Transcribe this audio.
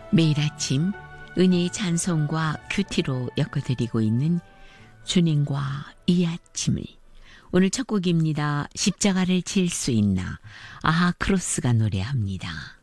매일 아침 은혜의 찬송과 큐티로 엮어드리고 있는 주님과 이 아침을, 오늘 첫 곡입니다. 십자가를 질 수 있나, 아하 크로스가 노래합니다.